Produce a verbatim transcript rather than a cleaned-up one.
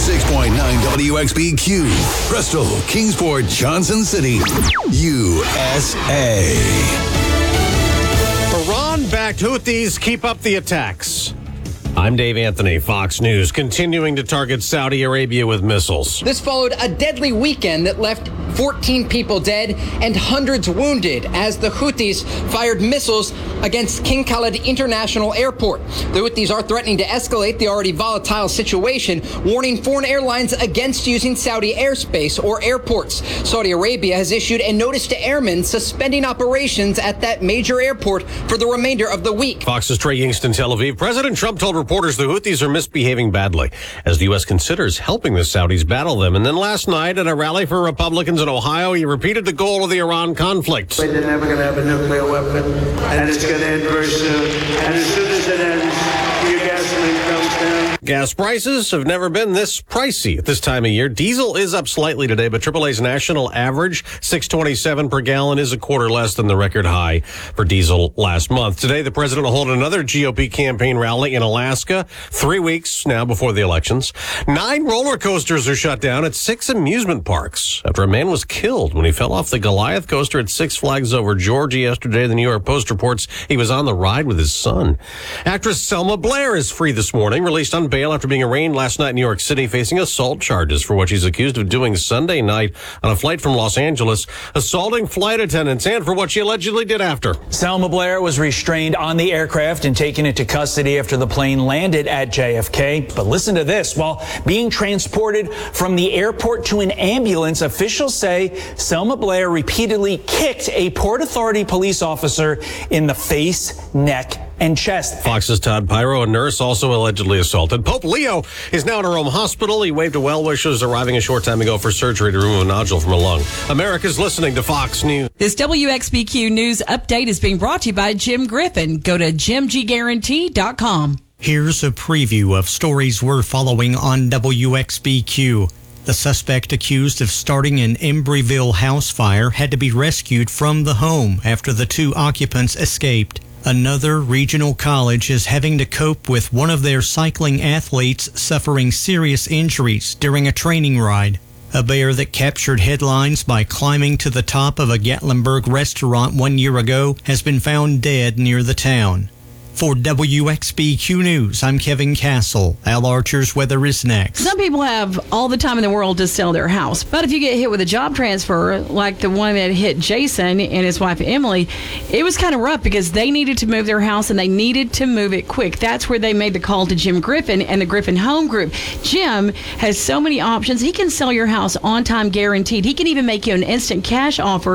ninety-six point nine W X B Q, Bristol, Kingsport, Johnson City, U S A. Iran-backed Houthis keep up the attacks. I'm Dave Anthony, Fox News, continuing to target Saudi Arabia with missiles. This followed a deadly weekend that left fourteen people dead and hundreds wounded as the Houthis fired missiles against King Khalid International Airport. The Houthis are threatening to escalate the already volatile situation, warning foreign airlines against using Saudi airspace or airports. Saudi Arabia has issued a notice to airmen suspending operations at that major airport for the remainder of the week. Fox's Trey Yingst in Tel Aviv. President Trump told reporters the Houthis are misbehaving badly as the U S considers helping the Saudis battle them. And then last night at a rally for Republicans in Ohio, he repeated the goal of the Iran conflict. They're never going to have a nuclear weapon, and it's going to end very soon. And as soon as it ends, your gasoline comes down. Gas prices have never been this pricey at this time of year. Diesel is up slightly today, but triple A's national average, six twenty-seven per gallon, is a quarter less than the record high for diesel last month. Today, the president will hold another G O P campaign rally in Alaska, three weeks now before the elections. Nine roller coasters are shut down at six amusement parks after a man was killed when he fell off the Goliath coaster at Six Flags Over Georgia yesterday. The New York Post reports he was on the ride with his son. Actress Selma Blair is free this morning, released on bail after being arraigned last night in New York City, facing assault charges for what she's accused of doing Sunday night on a flight from Los Angeles, assaulting flight attendants, and for what she allegedly did after. Selma Blair was restrained on the aircraft and taken into custody after the plane landed at J F K. But listen to this. While being transported from the airport to an ambulance, officials say Selma Blair repeatedly kicked a Port Authority police officer in the face, neck, and chest. Fox's Todd Pyro, a nurse, also allegedly assaulted. Pope Leo is now in a Rome hospital. He waved to well-wishers arriving a short time ago for surgery to remove a nodule from a lung. America's listening to Fox News. This W X B Q News update is being brought to you by Jim Griffin. Go to jim g guarantee dot com. Here's a preview of stories we're following on W X B Q. The suspect accused of starting an Embryville house fire had to be rescued from the home after the two occupants escaped. Another regional college is having to cope with one of their cycling athletes suffering serious injuries during a training ride. A bear that captured headlines by climbing to the top of a Gatlinburg restaurant one year ago has been found dead near the town. For W X B Q News, I'm Kevin Castle. Al Archer's weather is next. Some people have all the time in the world to sell their house. But if you get hit with a job transfer, like the one that hit Jason and his wife Emily, it was kind of rough because they needed to move their house and they needed to move it quick. That's where they made the call to Jim Griffin and the Griffin Home Group. Jim has so many options. He can sell your house on time guaranteed. He can even make you an instant cash offer